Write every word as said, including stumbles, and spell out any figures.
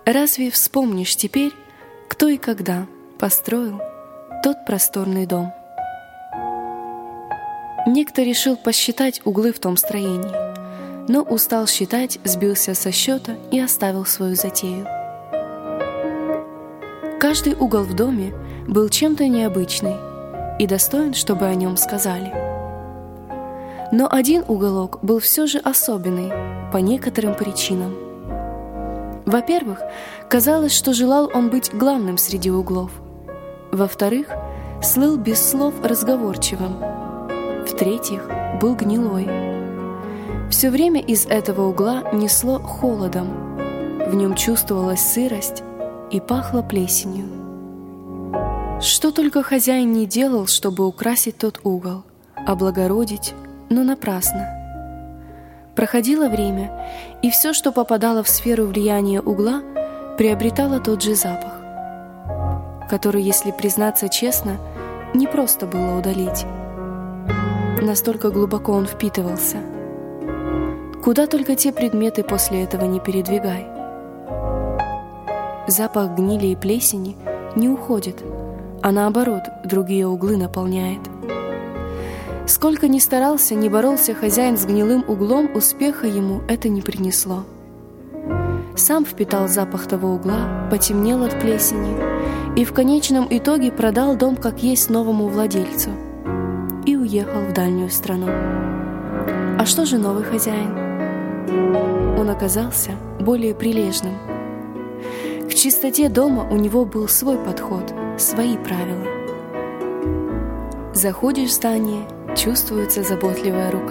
Разве вспомнишь теперь, кто и когда построил тот просторный дом? Некто решил посчитать углы в том строении, но устал считать, сбился со счета и оставил свою затею. Каждый угол в доме был чем-то необычный и достоин, чтобы о нем сказали. Но один уголок был все же особенный по некоторым причинам. Во-первых, казалось, что желал он быть главным среди углов. Во-вторых, слыл без слов разговорчивым. В-третьих, был гнилой. Все время из этого угла несло холодом. В нем чувствовалась сырость и пахло плесенью. Что только хозяин не делал, чтобы украсить тот угол, облагородить, но напрасно. Проходило время, и все, что попадало в сферу влияния угла, приобретало тот же запах, который, если признаться честно, не просто было удалить. Настолько глубоко он впитывался. Куда только те предметы после этого не передвигай. Запах гнили и плесени не уходит, а наоборот, другие углы наполняет. Сколько ни старался, ни боролся хозяин с гнилым углом, успеха ему это не принесло. Сам впитал запах того угла, потемнел от плесени и в конечном итоге продал дом как есть новому владельцу и уехал в дальнюю страну. А что же новый хозяин? Он оказался более прилежным. К чистоте дома у него был свой подход, свои правила. Заходишь в здание, чувствуется заботливая рука.